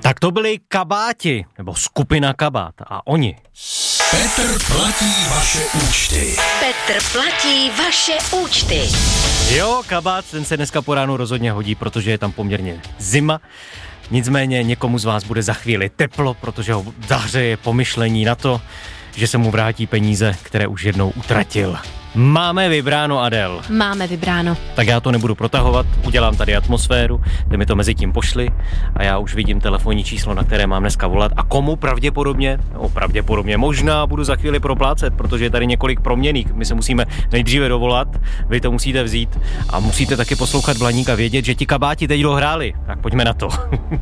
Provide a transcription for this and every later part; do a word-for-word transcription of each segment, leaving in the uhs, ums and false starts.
Tak to byli Kabáti, nebo skupina Kabát a oni. Petr platí vaše účty. Petr platí vaše účty. Jo, Kabát, ten se dneska po ránu rozhodně hodí, protože je tam poměrně zima. Nicméně někomu z vás bude za chvíli teplo, protože ho zahřeje pomyšlení na to, že se mu vrátí peníze, které už jednou utratil. Máme vybráno, Adel. Máme vybráno. Tak já to nebudu protahovat, udělám tady atmosféru, ty mi to mezi tím pošli a já už vidím telefonní číslo, na které mám dneska volat a komu pravděpodobně, no pravděpodobně možná budu za chvíli proplácet, protože je tady několik proměnných. My se musíme nejdříve dovolat, vy to musíte vzít a musíte taky poslouchat Blaník a vědět, že ti Kabáti teď dohráli. Tak pojďme na to.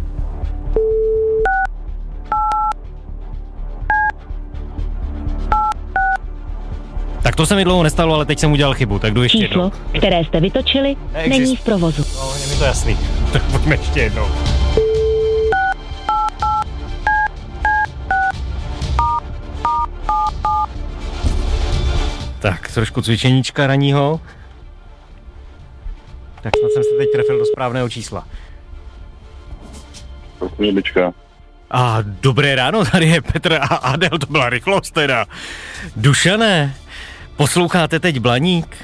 Tak to se mi dlouho nestalo, ale teď jsem udělal chybu, tak jdu ještě Číslo, jednou. které jste vytočili, Neexist. není v provozu. No, je mi to jasný. Tak pojďme ještě jednou. Tak, trošku cvičeníčka raního. Tak snad jsem se teď trefil do správného čísla. Jebička. A dobré ráno, tady je Petr a Adel, to byla rychlost teda. Dušané, posloucháte teď Blaník?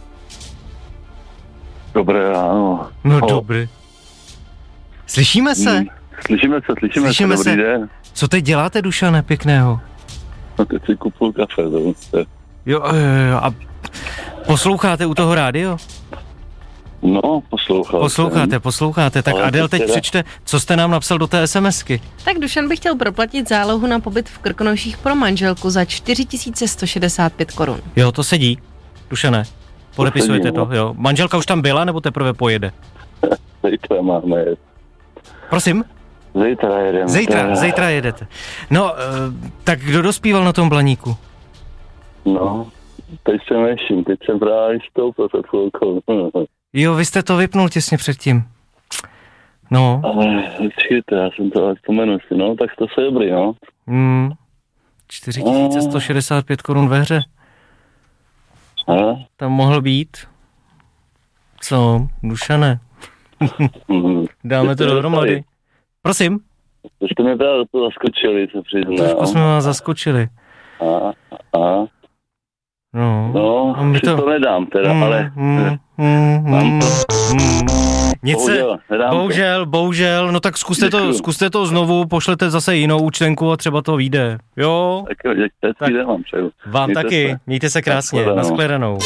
Dobré ráno. No oh. dobrý. Slyšíme se? Hmm. Slyšíme se, slyšíme, Slyšíme se, dobrý se. den. Co teď děláte, Dušané, pěkného? No teď si kupuju kafe, to jste. Jo, jo, jo, a posloucháte u toho rádio? No, poslouchal Posloucháte, jsem. posloucháte, tak Ale Adel teď teda... přečte, co jste nám napsal do té SMSky. Tak Dušan by chtěl proplatit zálohu na pobyt v Krkonoších pro manželku za čtyři tisíce sto šedesát pět korun. Jo, to sedí, Dušané, podepisujete sedí, no. to, jo. Manželka už tam byla, nebo teprve pojede? Zítra máme jet. Prosím? Zítra jedeme. Zítra, teda. zítra jedete. No, tak kdo dospíval na tom Blaníku? No, teď se neším, teď jsem právě stoupil před chvilkou. Jo, vy jste to vypnul těsně předtím. No. Ale určitě, já jsem to vzpomenu si, no, tak to se dobrý, no. Hmm. čtyři tisíce sto šedesát pět korun ve hře. A? Tam mohl být. Co, Dušané? Dáme to dohromady. Prosím? To jste mě teda to zaskočili, se přiznám. Trošku jsme vás zaskočili. A, a. No, No, my to... to nedám teda, mm, ale... Mm, mm, mám to... Mm. Nic se, Bohužel, nedám bohužel, to. bohužel, no tak zkuste to, zkuste to znovu, pošlete zase jinou účtenku a třeba to vyjde, jo? Tak jo, hezký den vám přeju. Vám Mějte taky, se. mějte se krásně, Nashledanou. nashledanou.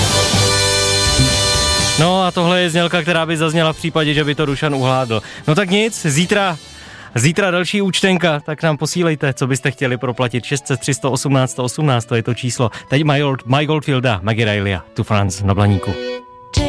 No a tohle je znělka, která by zazněla v případě, že by to Dušan uhládl. No tak nic, zítra... Zítra další účtenka, tak nám posílejte, co byste chtěli proplatit. šest set tři sto osmnáct sto osmnáct, to je to číslo. Teď My, Old, My Goldfielda, Maggie Riley, Tu France na Blaníku.